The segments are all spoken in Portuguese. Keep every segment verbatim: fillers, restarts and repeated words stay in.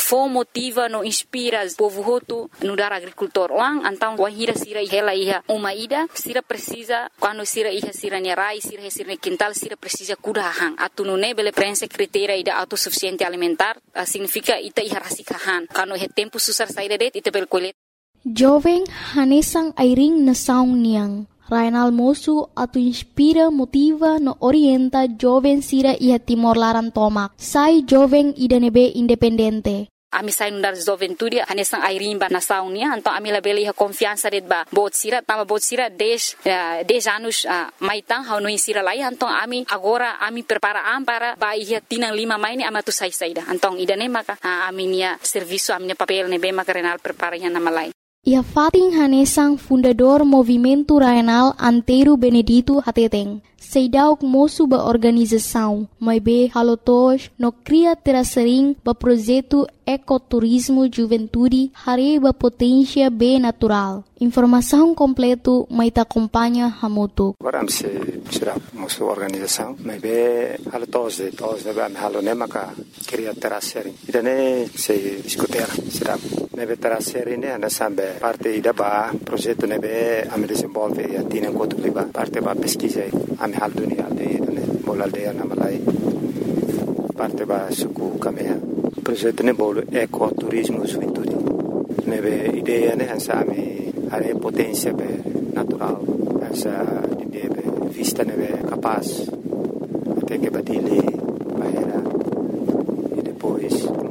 fo motiva no inspira povo roto no dar agricultor lang então wahira sira hela iha uma ida sira precisa quando sira iha sira nyarai sira sira quintal sira precisa kudahan atu no ne bele prensa kriteria ida autossuficiente alimentar significa ita iha rasikahan quando he tempo susar saída det ita bel kolet jovem hanesang airing na saung niang Rainal Mosu atu inspira, motiva, no orienta jovem sira iha Timor Laran tomak. Sai jovem idanebe independente. Ami sai nundar juventude hanesang airimba na saunia então ami labele iha confiança det ba bot sira tama bot sira dez dez anos maitang hau no insira lai então ami agora ami prepara am para ba iha tinang lima maini ama tu sai saida então idane maka ami nia serviço ami nia papel nebe maka renal prepara iha nama lai. Ia Fating Hanesang, fundador Movimento Rainal Antero Benedito Hateteng. Seidauk moço ba organização, mas be halotos no cria terasering ba projeto ecoturismo juventude hare ba potência be natural. Informação completo mai ta acompanha hamoto. Agora se será moço organização, mas be halotos de tos de ba halonema ka cria terasering. Idane se discutir será nebe terasering ne ana sambe parte ida ba projeto nebe ame desenvolve e atina enquanto liba parte ba pesquisa ame hal dunia aldeia ne bol aldeia na malai parte ba suku kamea projeto ne bol ecoturismo juventude nebe ideia ne hansa ame are potência be natural hansa ideia be vista nebe capaz até que batile bahera e depois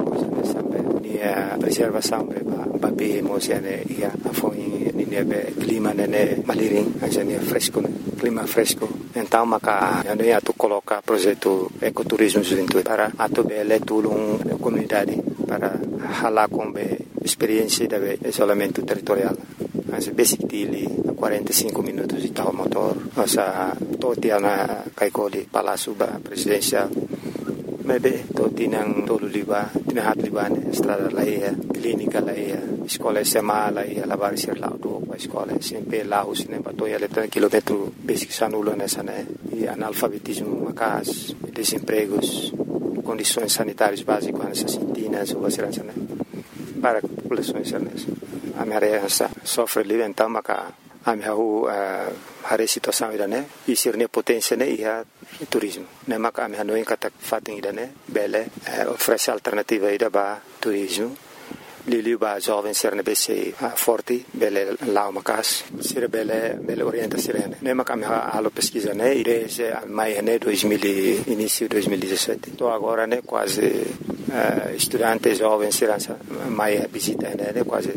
a preservação ba be mosiane ia afoi ni nebe clima nene maliring ajane fresco clima fresco então maka ando ia tu coloca projeto ecoturismo juventude para ato bele tulung comunidade para hala com be experiência de isolamento territorial as basic tili quarenta e cinco minutos de tal motor asa totia na kaikoli palácio ba presidencial mebe to tinang tolu liba tinahat libane estrada laia clínica laia escola sema laia lavar ser lá do escola sempre lá os nem bato ia letra quilômetro basic sanulo nessa né e analfabetismo macas desempregos condições sanitárias básicas nessas sintinas ou segurança né para populações nessa a minha sofre ali então maca a minha hari situação ida né e ser ne potência né ia turismo né maka a minha não encata fating ida né bele oferece alternativa ida ba turismo lili ba jovem ser ne bese forte bele lá macas ser bele bele orienta sirene né maka a minha alo pesquisa né ide mai né dois mil início dois mil e dezessete tô agora né quase estudante jovem serança mai visita né quase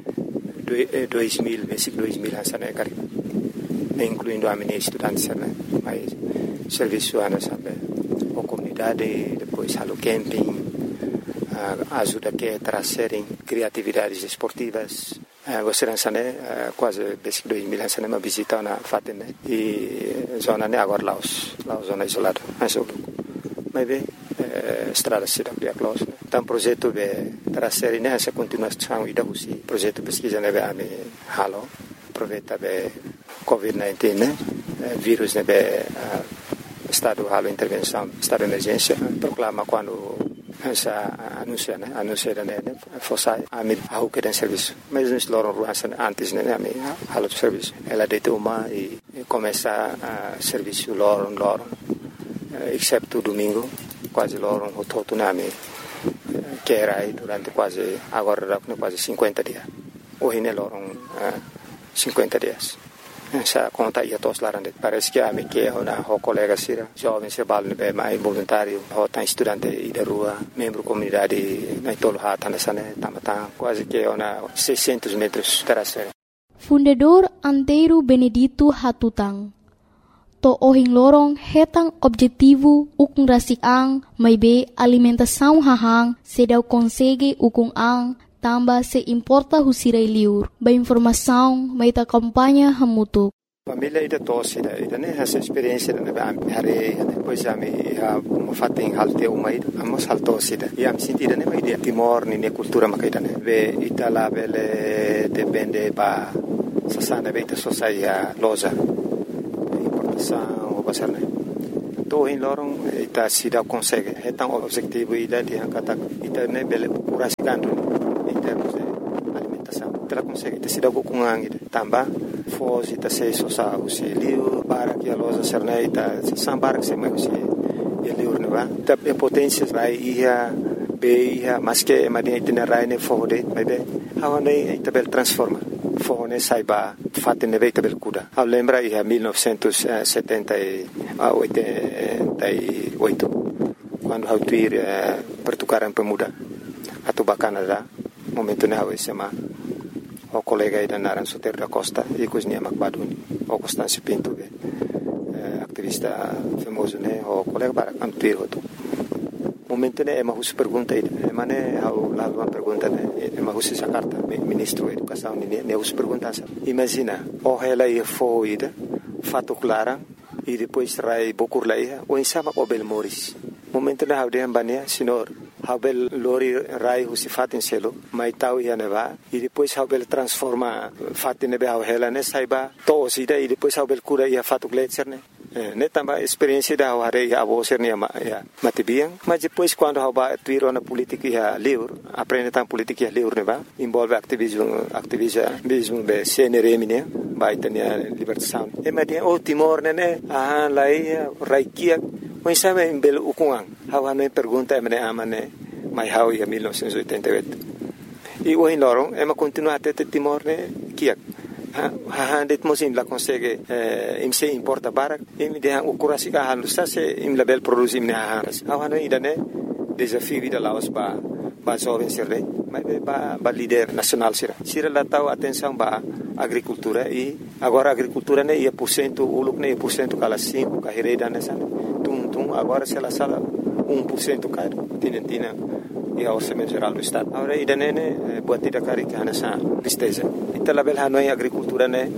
dois mil basic dois mil hansa né cari incluindo a minha estudante né mais serviço ana sabe a comunidade depois halo camping ajuda que trazerem criatividades esportivas você hansa né quase basic dois mil hansa né uma visita na fatem né e zona né agora Laos Laos zona isolada hansa mas bem estrada se abrir a close então projeto de trazer né essa continuação e da usi projeto pesquisa né a me halo aproveita be covid dezenove né vírus né be estado halo intervenção estado de emergência proclama quando essa anuncia né anuncia né fosse a me ao que tem serviço mas não estou antes né a me halo serviço ela deita uma e começa a serviço loro loro exceto domingo quase loro o todo nome que era aí durante quase agora quase cinquenta dias hoje ne loro cinquenta dias essa conta ia todos lá dentro parece que a me que uma o colega sira jovem se bal ne mais voluntário o tá estudante e da rua membro comunidade na tolo hata nessa né tamata quase que uma seiscentos metros terasera fundador Antero Benedito Hatutang to ohing lorong hetang objetivo ukung rasik ang may be alimentação hahang sedaw konsege ukung ang tamba se importa husiray liur ba informação may ta kampanya hamutuk família ida tosse ida ida né essa experiência né hare depois a me a uma fating halte uma ida amos haltos ida e am sentida né mai dia Timor ni ne cultura makaida né ve itala bele depende ba sasana beita sosaia loza o basarne to in lorong ita sida consegue então objetivo ida dia kata ita ne bele curasigandu em termos de alimentação. Ela consegue ter sido com angue também fosse ta sei só sabe se liu para que a loja cernei ta são para que se mais se liu não vai ta potência vai ia be ia mas que mas tem na raine fode mas be how nei tabel transforma fone saiba fatte ne veta bel cuda a lembra ia mil novecentos e setenta e oito quando how tuir pertukaran pemuda atau Canada momento ne hawe sema o colega ida naran Soter da Costa e cozinha Macbaduni o Constâncio Pinto be ativista famoso ne o colega para antuir hoto momento ne ema hus pergunta ida ema ne how lá uma pergunta ne ema hus essa carta ministro da educação ne ne hus pergunta imagina o ela ia foi ida fato clara e depois rai bokur laia o insama o bel moris momento ne how de ambania senhor Habel lori rai husi fatin selo mai tau ia neva e depois habel transforma fatin nebe hau hela ne saiba to sida e depois habel cura ia fatu gletser ne ne tamba experiência da hare ia avoser ne ma ia matibiang mas depois quando haba tuiro na política ia livre aprende tam política ia livre neva envolve ativismo ativismo be C N R M ne vai ter libertação e mas o Timor ne ah lai raikia Mas sabe em belo ukungang, hawa na pergunta emane amane mai hau ia mil novecentos e oitenta e oito. E o em lorong ema continua até Timor ne kiak. Ha ha det mosim la consegue eh, im se importa barak im de o kurasi ka halu sa se im label produzim ne ha. Hawa na idane desafio vida laos ba ba jovem sirre, mas ba ba líder nacional sira. Sira la tau atenção ba agricultura e agora a agricultura ne ia por cento uluk ne por cento kala cinco ka hereda ne sana. Agora se ela sala um por cento cai tinentina e ao orçamento geral do estado agora ida nene buatida cari que hanasa tristeza ita label hanoi agricultura ne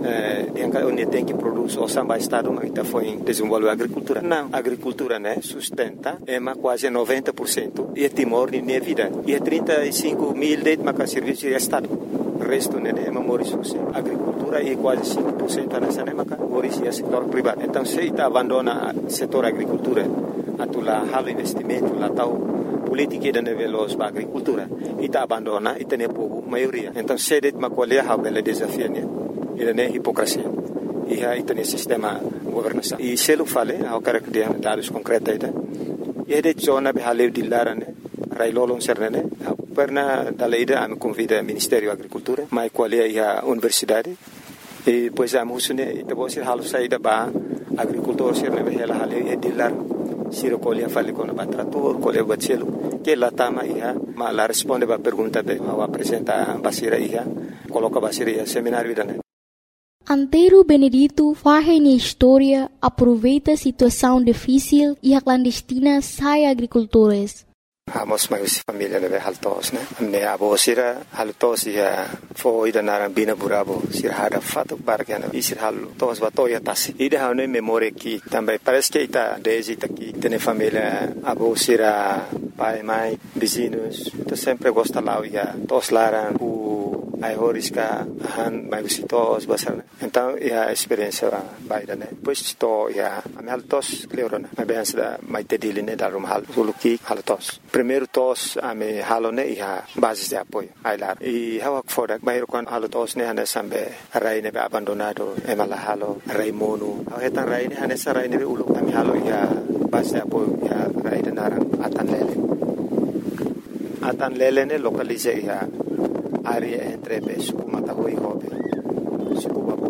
eh yang onde tem que produz o samba estado mas ita foi desenvolver agricultura não agricultura ne sustenta é ma quase noventa por cento e Timor ne vida e trinta e cinco mil de ma serviço de estado o resto ne é memória agricultura e quase cinco por cento nessa ne ma moris e setor privado então se ita abandona setor agricultura atula hal investimento la tau politica da nevelos ba agricultura ita abandona ita ne povo maioria então se det ma qualia ha bela desafio ne ida ne hipocrisia e ha ita ne sistema governação e se lo fale ha o cara que de dados concreta ita e de zona be haleu di larane rai lolon sernene perna daleida am convida Ministério Agricultura mai qualia ia universidade e pois am husune ita bosir halu saida ba agricultor serne be hela haleu e di lar siro colia fale con batrator colia bacelo que la tama ia ma la risponde ba pergunta be wa apresenta basira ia coloca basira ia seminário idane Antero Benedito faz na história aproveita a situação difícil e a clandestina sai agricultores. Hamos mais família neve haltos né ne abo sira haltos ia foi da naran bina burabo sira hada fato bargana isir haltos batoya tas ida hane memória que também parece que está desde aqui tem família abo sira pai mãe vizinhos então sempre gosta lá ia tos laran o ai horiska han mai visitos basar então ia experiência baida né pois to ia am haltos cleorona mai bem da mai tediline da rum hal suluki haltos primeiro tos ame halone ia basis de apoio ailar e hawak foda mai kon halotos ne hane sambe rai ne abandonado e mala halo rai mono etan rai ne hane sarai ne ulu ame halo ia basis de apoio ia rai de naran atan lele atan lele ne localize ia área entre Suku Matahui Hobe Suku Babu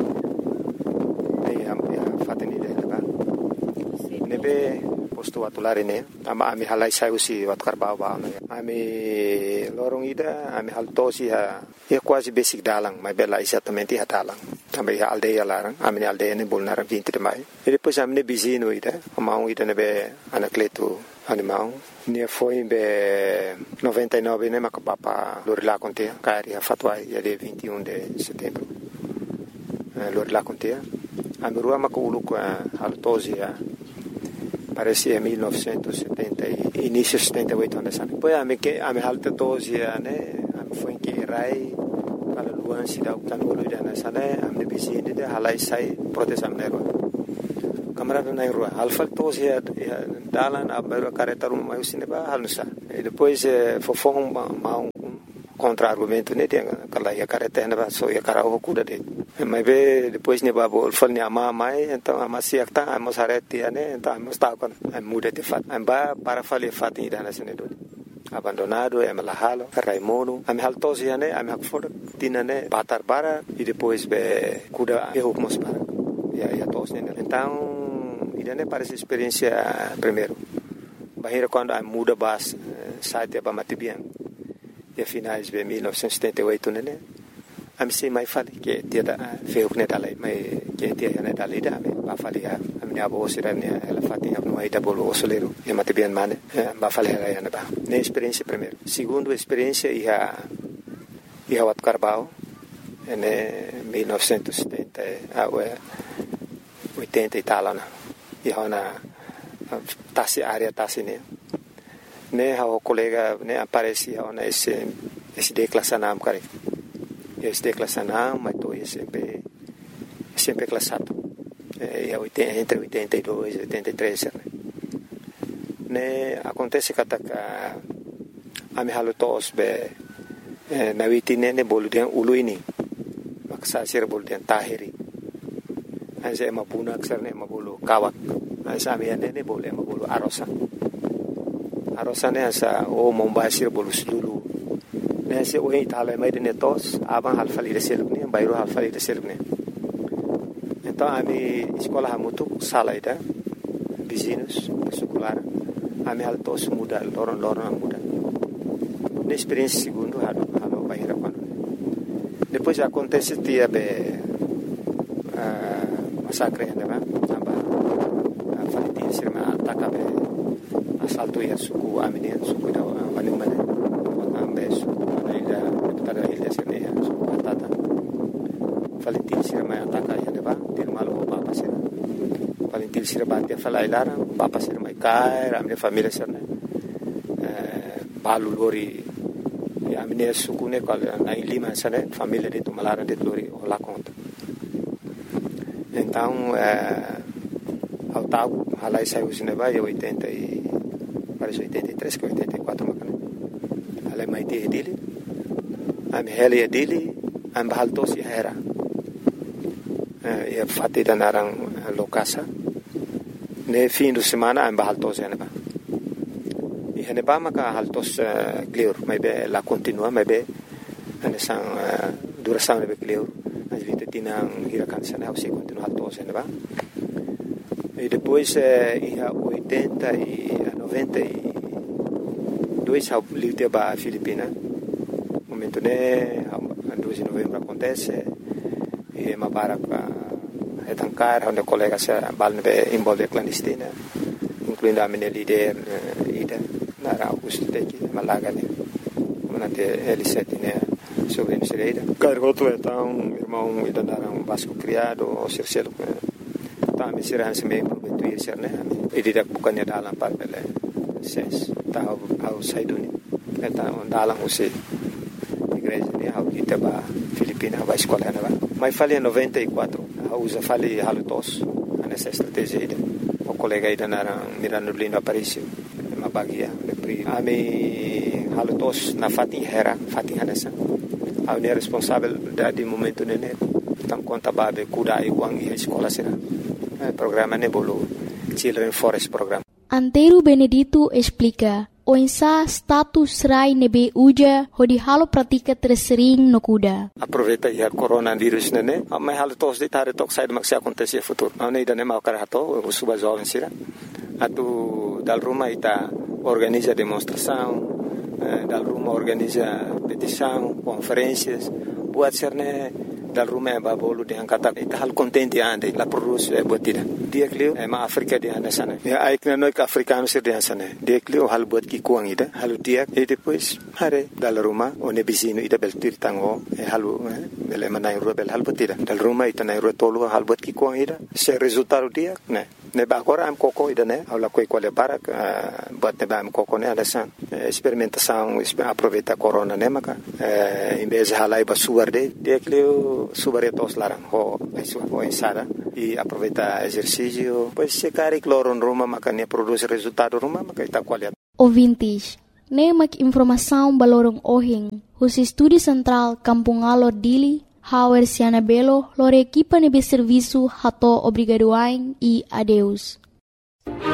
ne am ya fateni de ba nebe posto atulare ne ama ami halai sai usi wat karbau ba ami lorong ida ami haltosi ha ya quase basic dalang mai bela exatamente ha dalang também ha aldeia larang ami aldeia ne bolnar vinte de mai e depois ami ne bizino ida amau ida nebe anacleto animal ne foi be noventa e nove ne macapapa lor lá contea cari a fatwai ya de vinte e um de setembro lor lá contea a rua maculu com haltosi parece em mil novecentos e setenta e início de setenta e oito anos depois a me que a me haltosi né a foi que rai para luan se dá o tanolo de nessa né a me bizine de halai sai proteção nero camarada na rua. Alfa todos ia dalan a careta rumah mai usine ba halusa. E depois fofong mau contra-argumento né tem aquela ia careta na ba so ia cara o cuda de. Mas be depois ne ba bol fal ne ama mai então ama siak ta amos areti né então amos ta con muda de fat. Amba para fali fat ida na sine do. Abandonado, é malahalo, Raimundo, a me haltosi né, a me hakfor, tina né, batar para e depois be cuda erro como para. E aí a tos né. Então, ida né para essa experiência primeiro. Bahira quando a muda bas site ba matibian. E finais be mil novecentos e setenta e oito né. A me sei mai fali que dia da feu né dalai, mai que dia né dalai da me ba fali a minha avó será né ela fatinha no aí da bolo osoleiro e matibian mane ba fali ela ia ba. Ne experiência primeiro. Segundo experiência ia ia wat Carvalho em mil novecentos e setenta a oitenta e tal na ia na tasi área tasi né né o colega né aparecia na esse esse declassanam cara esse declassanam mas tô sempre sempre classado é oitenta entre oitenta e dois e oitenta e três né né acontece que a a me halu tos be na witine ne bolu den uluini maksa sir bolu den tahiri anse ma puna aksar ne ma bolu kawak anse ami ne ne bolu ma bolu arosa arosa ne asa o mombasir bolu sulu ne se o itala mai ne tos aban hal fali de selune bayro hal fali de selune então ami escola hamutu sala ida vizinhos secular ami hal tos muda loron loron muda na experiência segundo halo halo bahira quando depois acontece dia be massacre né ba aba faliti sirma ataka be assalto ia suku amine suku da wani mane ambe suku na ida pada ida sirne suku atata faliti sirma ataka ia ne ba dirmalo papa sir faliti sirma dia falailara papa sirma kai amne família sirne balu lori a minha sucune qual na Lima sana família de Tumalara de Lori o la conta então ao tal halai saiu cinema em oitenta e parece oitenta e três que oitenta e quatro macana halai mai de dele am heli dele am baltos e era e fatida narang lokasa ne fim de semana am baltos e neba hene ba maka haltos clear mai be la continua mai be ane sang duração ne be clear as vinte tinang hirakan sana o se continua haltos ne ba e depois ia oitenta e noventa e dois ao livre ba Filipina momento ne dois de novembro acontece e ma para é tancar onde colega se balne be envolve clandestina incluindo a minha líder ida Nara Augusto Teki Malaga né manante L sete né sobre Misereira cargoto então irmão ida nara um vasco criado o cercelo tá me será se membro do ir né e didak bukannya dalam par bele ses tá ao saiduni então dalam use igreja né ao kita ba Filipina ba escola né ba mas falei em noventa e quatro usa falei halutos nessa estratégia ida o colega ida nara mirando lindo apareceu uma bagia ami halutos na fatin hera fatin hanasa a ne responsável da de momento nene tam conta babe kuda e wang e escola sera programa ne bolo Children Forest Program. Antero Benedito explica o insa status rai nebe uja hodi halo pratika tersering no kuda. Aproveita ya coronavírus nene amma halutos de tare tok side maxi acontece futuro ane ida ne mau karato o suba jovem sera atu dal rumah ita organiza demonstração, dal rumah organiza petição, conferências, buat serne dal rumah babolu de angkata ita hal contente ande la produce e botida. Dia klio e ma Afrika de ande sana. Ya aikna noik africano ser de sana. Dia klio hal buat ki kuang ida, hal dia e depois hare dal rumah one bisino ida bel tir tango e halu bel manai ro bel hal botida. Dal rumah ita nai ro tolu hal buat ki kuang ida. Se resultado dia ne Neba agora am coco ida né, aula coi qual para buat neba am coco né adasan experimentação aproveitar corona né maka em vez de halai ba suar de de que subar etos larang ho isso ho insada e aproveitar exercício pois se cari cloron ruma maka ne produz resultado ruma maka ita qualidade. Ouvintes, nemak informação balorong ohing, os estúdio central Kampung Alor Dili, Hauer Siana Belo, lor equipa nebe serviço hato obrigadoain e adeus.